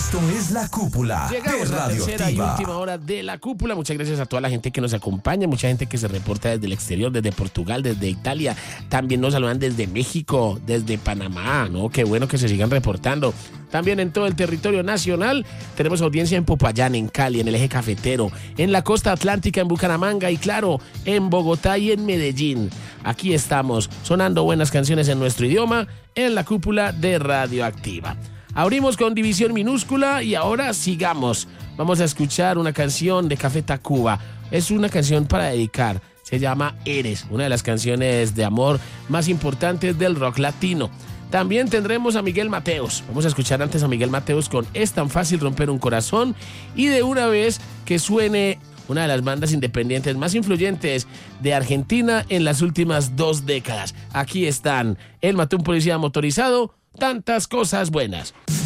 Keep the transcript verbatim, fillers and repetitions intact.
Esto es La Cúpula Llegamos de a la tercera y Radioactiva. última hora de La Cúpula. Muchas gracias a toda la gente que nos acompaña, mucha gente que se reporta desde el exterior, desde Portugal, desde Italia. También nos saludan desde México, desde Panamá, ¿no? Qué bueno que se sigan reportando. También en todo el territorio nacional tenemos audiencia en Popayán, en Cali, en el eje cafetero, en la costa atlántica, en Bucaramanga y claro, en Bogotá y en Medellín. Aquí estamos sonando buenas canciones en nuestro idioma en La Cúpula de Radioactiva. Abrimos con División Minúscula y ahora sigamos. Vamos a escuchar una canción de Café Tacuba. Es una canción para dedicar. Se llama Eres, una de las canciones de amor más importantes del rock latino. También tendremos a Miguel Mateos. Vamos a escuchar antes a Miguel Mateos con Es tan fácil romper un corazón. Y de una vez que suene una de las bandas independientes más influyentes de Argentina en las últimas dos décadas. Aquí están. Él mató a un policía motorizado. Tantas cosas buenas.